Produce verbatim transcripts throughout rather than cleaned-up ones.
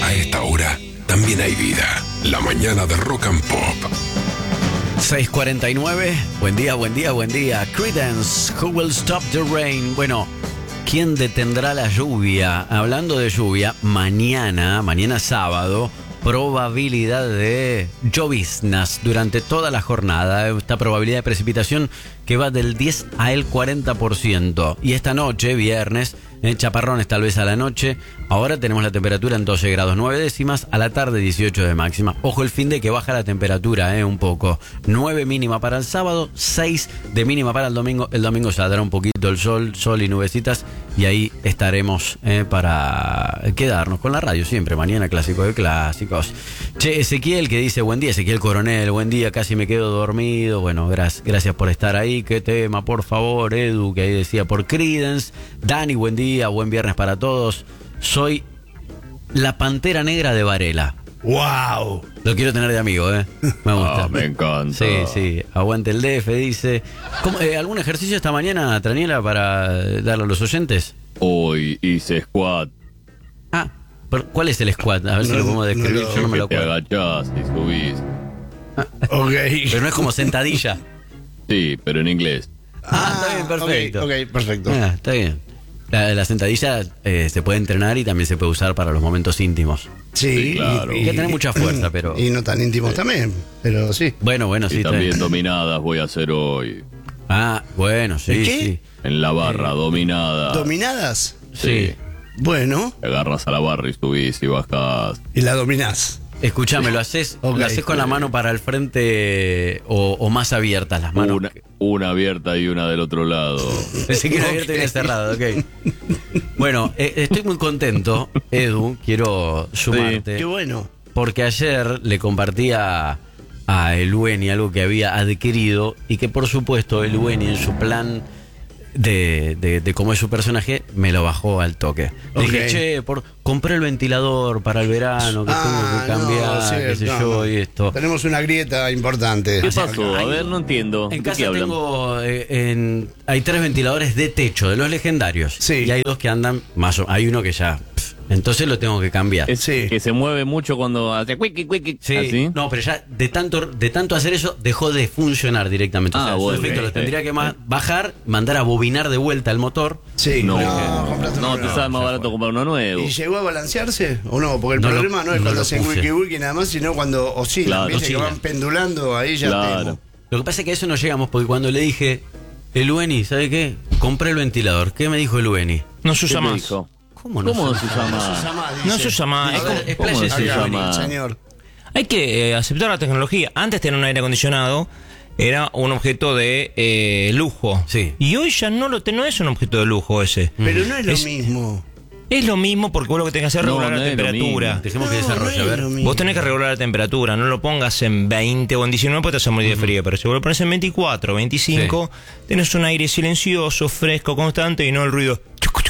A esta hora también hay vida. La mañana de Rock and Pop. seis cuarenta y nueve. Buen día, buen día, buen día. Creedence, Who Will Stop the Rain. Bueno, ¿quién detendrá la lluvia? Hablando de lluvia, mañana, mañana sábado, probabilidad de lloviznas durante toda la jornada. Esta probabilidad de precipitación que va del diez al cuarenta por ciento. Y esta noche, viernes, en chaparrones tal vez a la noche. Ahora tenemos la temperatura en doce grados nueve décimas, a la tarde dieciocho de máxima. Ojo el fin de que baja la temperatura, eh, un poco. nueve mínima para el sábado, seis de mínima para el domingo. El domingo saldrá un poquito el sol, sol y nubecitas. Y ahí estaremos eh, para quedarnos con la radio siempre. Mañana clásico de clásicos. Che, Ezequiel que dice, buen día, Ezequiel Coronel, buen día, casi me quedo dormido. Bueno, gracias, gracias por estar ahí. ¿Qué tema, por favor? Edu, que ahí decía por Creedence. Dani, buen día, buen viernes para todos. Soy la Pantera Negra de Varela. ¡Wow! Lo quiero tener de amigo, ¿eh? Me gusta. Oh, me encanta. Sí, sí. Aguante el D F, dice. ¿Cómo, eh, ¿Algún ejercicio esta mañana, Traniela, para darle a los oyentes? Hoy hice squat. Ah, ¿cuál es el squat? A ver si No, lo podemos describir. no, Yo no me lo Te acuerdo. agachás y subís. Ok. Pero no es como sentadilla. Sí, pero en inglés. Ah, está bien, perfecto. Ok, ok, perfecto. Ah, está bien. La, la sentadilla eh, se puede entrenar y también se puede usar para los momentos íntimos. Sí, Sí, claro. Hay que tener mucha fuerza, pero... Y no tan íntimos también, pero sí. Bueno, bueno, Y sí. también está bien. dominadas voy a hacer hoy. Ah, bueno, sí, ¿Qué? sí. En la barra, dominada. ¿Dominadas? Sí. Bueno, Te agarras a la barra y subís y bajás. y la dominás. Escuchame, ¿lo haces, Ok. ¿lo haces con la mano para el frente o, o más abiertas las manos? Una, una abierta y una del otro lado. Pensé que era abierta y una cerrada, ok. Bueno, eh, estoy muy contento, Edu, quiero sumarte. Qué bueno. Porque ayer le compartía a Elueni algo que había adquirido y que por supuesto Elueni en su plan de, de, de cómo es su personaje me lo bajó al toque. Le Ok. dije, che, por, compré el ventilador para el verano que tengo que cambiar, no, sí, qué sé no, yo, no. y esto. Tenemos una grieta importante. ¿Qué pasó? A Hay- ver, no entiendo. En ¿De qué casa hablan? tengo, eh, en- hay tres ventiladores de techo, de los legendarios. Sí. Y hay dos que andan más o hay uno que ya, pff, entonces lo tengo que cambiar. Es Sí. que se mueve mucho cuando hace cuiqui, cuiqui. Sí, ¿Así? no, pero ya de tanto de tanto hacer eso dejó de funcionar directamente. O Ah, sea, bueno, su efecto ok, lo tendría ok. que ma- bajar, mandar a bobinar de vuelta el motor. Sí, No, cómprate no, uno te sale más ya barato fue. comprar uno nuevo. ¿Y llegó a balancearse o no? Porque el No lo- problema no es no cuando lo hacen puse. wiki wiki nada más, sino cuando oscilan, Claro, ¿viste? oscilan. Que van pendulando, ahí ya Claro. temo. Lo que pasa es que a eso no llegamos porque cuando le dije, Elueni, ¿sabe qué? Compré el ventilador. ¿Qué me dijo Elueni? No se ¿Qué usa te más. dijo? ¿Cómo no? ¿Cómo no se- se llama? No se usa más. Es A como- ver, ¿Cómo no expláyese, se Elueni. llama? Señor. hay que eh, aceptar la tecnología. Antes tener un aire acondicionado era un objeto de eh, lujo. Sí. Y hoy ya no lo te- no es un objeto de lujo ese. Pero no es lo Es- mismo. Es lo mismo porque vos lo que tenés que hacer es No, regular no la es lo temperatura. mismo. Dejemos que No, desarrolle, no a es ver. lo mismo. Vos tenés que regular la temperatura, no lo pongas en veinte o en diecinueve porque te hace morir de frío, pero si vos lo pones en veinticuatro, veinticinco, tenés un aire silencioso, fresco, constante y no el ruido.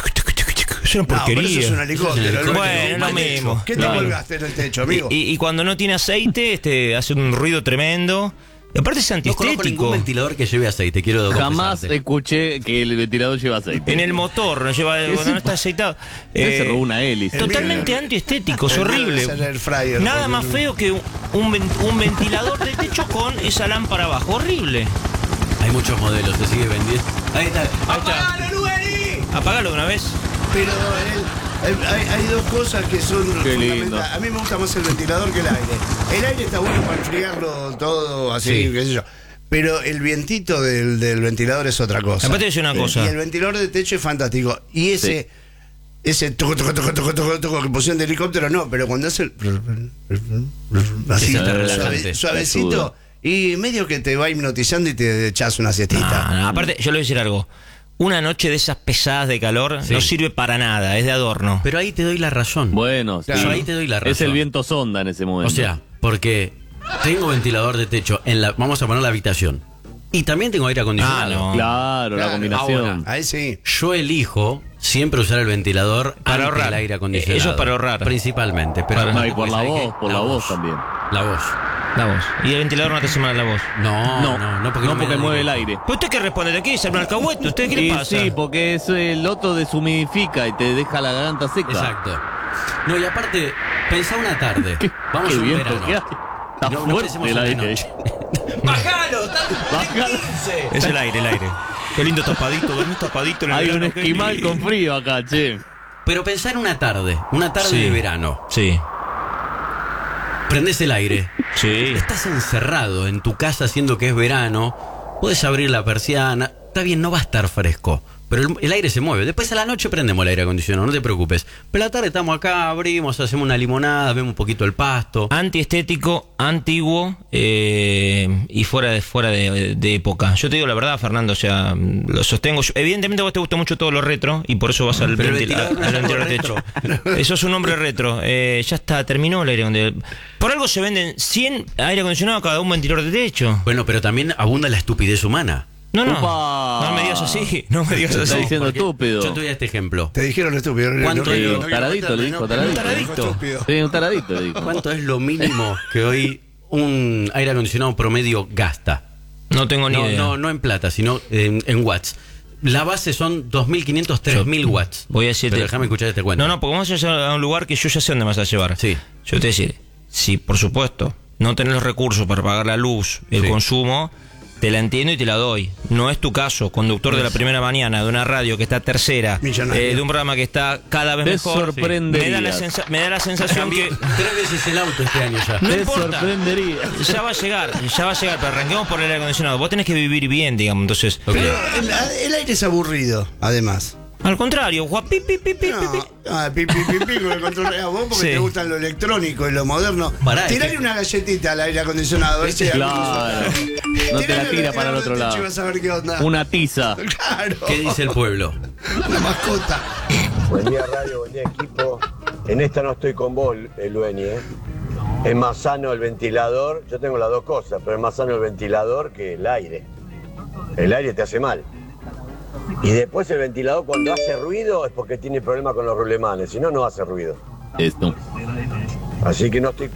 Es una No, pero porquería. eso es un helicóptero. Bueno, ¿no? es lo mismo. ¿Qué te Claro. colgaste en el techo, amigo? Y, y- y cuando no tiene aceite, este hace un ruido tremendo. Y aparte es No conozco ningún antiestético. ventilador que lleve aceite, quiero Jamás confesarte. escuché que el ventilador lleva aceite. En el motor, no lleva, cuando no está aceitado. Se Eh, robó una hélice. El totalmente mío- antiestético, es el mío horrible. debe ser el fryer, Nada porque más no- feo que un, un ven- un ventilador de techo con esa lámpara abajo. Horrible. Hay muchos modelos, se sigue vendiendo. Ahí está. ¡Apagalo, Lueri! Apagalo de una vez. Pero el- el- hay, hay dos cosas que son Qué lindo. fundamentales. A mí me gusta más el ventilador que el aire. El aire está bueno para enfriarlo todo así, Sí. qué sé yo. Pero el vientito del, del ventilador es otra cosa. Aparte te voy a decir una cosa. Y el ventilador de techo es fantástico. Y ese, Sí. ese toco, toco, toco, toco, toco, toco, que pusieron de helicóptero, no, pero cuando hace el así, Ese está suave- relajante. suavecito, y medio que te va hipnotizando y te echas una siestita. No, no, aparte, yo le voy a decir algo. Una noche de esas pesadas de calor Sí. no sirve para nada, es de adorno. Pero ahí te doy la razón. Bueno, sí. Yo ahí te doy la razón. Es el viento sonda en ese momento. O sea, porque tengo ventilador de techo en la, vamos a poner la habitación. Y también tengo aire acondicionado. Ah, no. Claro, la Claro, combinación. Ahí sí. Yo elijo siempre usar el ventilador Para ante ahorrar. el aire acondicionado. Eso es para ahorrar. Principalmente. Pero No, y por la ¿sabes voz, qué? por la voz también. La voz. La voz. Y el ventilador no te hace mal la voz. No, No, no, no, porque, no me porque da mueve el directo. aire. ¿Pero usted qué responde? ¿De qué? ¿Es un alcahuete? ¿Usted qué le Y pasa? sí, porque es el otro deshumidifica y te deja la garganta seca. Exacto. No, y aparte, Pensá una tarde. Vamos Qué a un bien, verano. porque está No, no fuerte pensemos el en la aire. noche. ¡Bajalo! está- Bajalo. quince. Es el aire, el aire. Qué lindo tapadito, dormís tapadito en el Hay un verano, qué esquimal lindo. con frío acá, che. Pero pensar una tarde, una tarde Sí. de verano. Sí, Prendés el aire. sí. Estás encerrado en tu casa haciendo que es verano. Puedes abrir la persiana. Está bien, no va a estar fresco. Pero el, el aire se mueve. Después a la noche prendemos el aire acondicionado, no te preocupes. Pero a la tarde estamos acá, abrimos, hacemos una limonada, vemos un poquito el pasto. Antiestético, antiguo eh, y fuera de fuera de, de época. Yo te digo la verdad, Fernando, o sea, lo sostengo. Yo- evidentemente a vos te gusta mucho todo lo retro y por eso vas al Pero el ventil- ventilador no al es algo ventilador de techo. Eso es un hombre retro. Eh, ya está, terminó el aire acondicionado. Por algo se venden cien aire acondicionado cada un ventilador de techo. Bueno, pero también abunda la estupidez humana. No, no. Upa. No me digas así, no me digas Te está así. diciendo Porque estúpido. Yo te doy este ejemplo. Te dijeron estúpido. no- ¿Cuánto no- es? no- no Sí, quiero taradito, meterme, le dijo, ¿no? taradito. Taradito. Estúpido. Sí, un taradito, le dijo. ¿Cuánto es lo mínimo que hoy un aire acondicionado promedio gasta? No tengo ni No, idea. no, no en plata, sino en, en watts. La base son dos mil quinientos, tres mil watts. Voy a decirte. Pero déjame escuchar este cuento. No, no, porque vamos a llevar a un lugar que yo ya sé dónde me vas a llevar. Sí. Yo te voy a decir, si por supuesto no tenés los recursos para pagar la luz, el Sí. consumo, te la entiendo y te la doy. No es tu caso, conductor de la primera mañana, de una radio que está tercera, Millonario. eh, de un programa que está cada vez Te mejor. sorprenderías. Me da la, sensa- me da la sensación que Tres veces el auto este año ya. no Te importa. sorprendería. Ya va a llegar, ya va a llegar, pero arranquemos por el aire acondicionado. Vos tenés que vivir bien, digamos, entonces. Ok. Pero el, el aire es aburrido, además. Al contrario, guap, pi, pi, pi, pi, No, pi. ah, pi, pi, pi, pi, con el control a vos porque Sí. te gustan lo electrónico y lo moderno. Pará, es Tirale que- una galletita al aire acondicionado. A ver si hay algún Claro. uso. No te la Tirale tira un para el otro ventilador de techo lado. y vas a ver qué onda. Una tiza. Claro. ¿Qué dice el pueblo? Una mascota. Buen día radio, buen día equipo. En esta no estoy con vos, el Lueni, ¿eh? Es más sano el ventilador, yo tengo las dos cosas, pero es más sano el ventilador que el aire. El aire te hace mal. Y después el ventilador cuando hace ruido es porque tiene problemas con los rulemanes, si no, no hace ruido. Esto. Así que no estoy...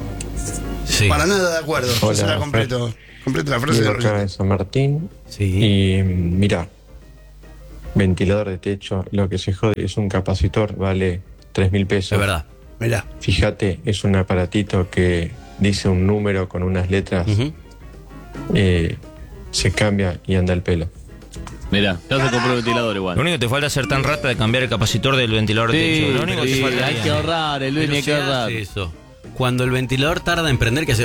Sí. Para nada de acuerdo. Yo Hola, se la completo. Completo la frase Vivo de acá en Rosita. San Martín Sí. y mira, ventilador de techo, lo que se jode es un capacitor, vale tres mil pesos. Es verdad. Mirá. Fíjate, es un aparatito que dice un número con unas letras, Ujú. eh, se cambia y anda el pelo. Mirá, ya se compró el ventilador Lo igual. único que te falta es ser tan rata de cambiar el capacitor del ventilador de Sí, techo. Lo único que te sí, falta hay que ahorrar, el Pero Luis, hay que se ahorrar. hace eso. Cuando el ventilador tarda en prender, que hace...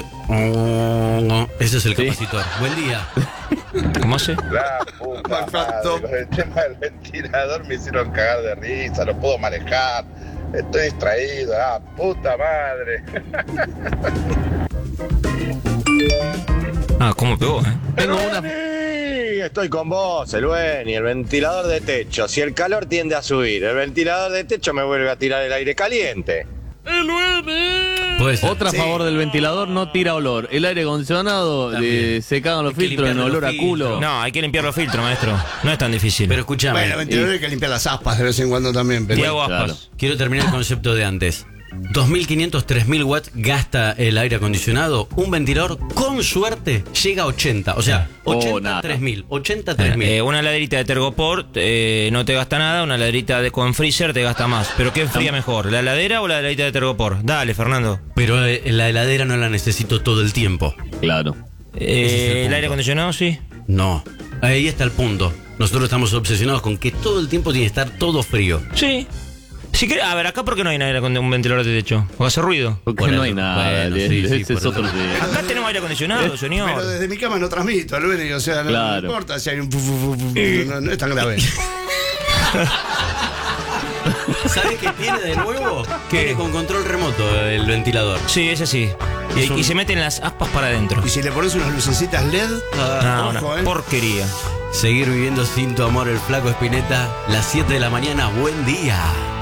Ese es el Sí. capacitor. Buen día. ¿Cómo hace? La puta Perfecto. madre, con el tema del ventilador me hicieron cagar de risa, no puedo manejar, estoy distraído, ah, puta madre. Ah, ¿cómo pegó, eh? Tengo una. Estoy con vos, el Lueni, el ventilador de techo. Si el calor tiende a subir, el ventilador de techo me vuelve a tirar el aire caliente. Puede ser. Otra a Sí. favor del ventilador, no tira olor. El aire acondicionado, También. eh, se cagan los Hay que filtros en limpiar los olor a culo. filtros. No, hay que limpiar los filtros, maestro. No es tan difícil. Pero escúchame. Bueno, el ventilador hay que limpiar las aspas de vez en cuando también. Pero... y hago Claro. aspas. Quiero terminar el concepto de antes. dos mil quinientos, tres mil watts gasta el aire acondicionado. Un ventilador, con suerte, llega a ochenta. O sea, Oh, ochenta, nada. tres mil. ochenta, tres mil. Eh, una laderita de Tergoport eh, no te gasta nada, una laderita de con freezer te gasta más. ¿Pero qué enfría mejor, la heladera o la laderita de Tergoport? Dale, Fernando. Pero eh, la heladera no la necesito todo el tiempo. Claro. Eh, Ese es el el punto. aire acondicionado, sí. No. Ahí está el punto. Nosotros estamos obsesionados con que todo el tiempo tiene que estar todo frío. Sí. Si querés- a ver, acá porque no hay aire con un ventilador de techo. ¿O hace ruido? Porque Por no eso, hay nada. bueno, ese sí, sí, ese por es otro eso. tema. Acá tenemos aire acondicionado, señor. Pero desde mi cama no transmito, Lueni, o sea, no, Claro. no importa si hay un... fu- fu- fu- fu- no, no es tan grave. ¿Sabes qué tiene de nuevo? ¿Qué? Tiene con control remoto el ventilador. Sí, ese sí. Y, Es un- y se meten las aspas para adentro. Y si le pones unas lucecitas L E D, Ah, ojo, una eh. porquería. Seguir viviendo sin tu amor, el flaco Espineta, las siete de la mañana. Buen día.